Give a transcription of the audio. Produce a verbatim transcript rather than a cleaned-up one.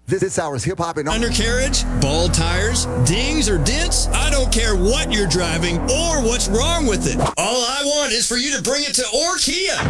This, this hour's hip hop and undercarriage, bald tires, dings or dents. I don't care what you're driving or what's wrong with it. All I want is for you to bring it to Orkia.